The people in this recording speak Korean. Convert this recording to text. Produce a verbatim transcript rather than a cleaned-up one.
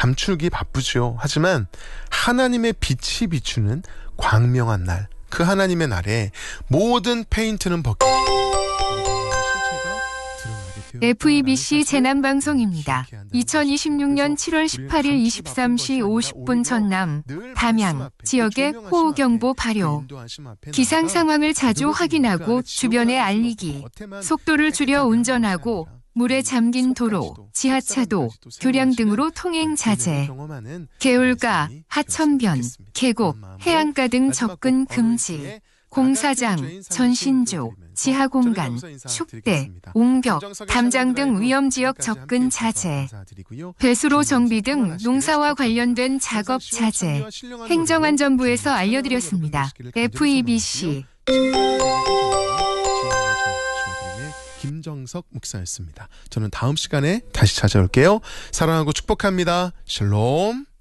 감추기 바쁘죠. 하지만 하나님의 빛이 비추는 광명한 날, 그 하나님의 날에 모든 페인트는 벗겨 에프이비씨 재난방송입니다. 이천이십육년 칠월 십팔일 이십삼시 오십분 전남, 담양 지역에 호우경보 발효. 기상 상황을 자주 확인하고 주변에 알리기. 속도를 줄여 운전하고 물에 잠긴 도로, 지하차도, 교량 등으로 통행 자제. 개울가, 하천변, 계곡, 해안가 등 접근 금지. 공사장, 전신조, 지하공간, 축대, 옹벽, 담장 등 위험지역 접근 자제. 배수로 정비 등 농사와 관련된 작업 자제. 행정안전부에서 알려드렸습니다. 에프이비씨 김정석 목사였습니다. 저는 다음 시간에 다시 찾아올게요. 사랑하고 축복합니다. 샬롬.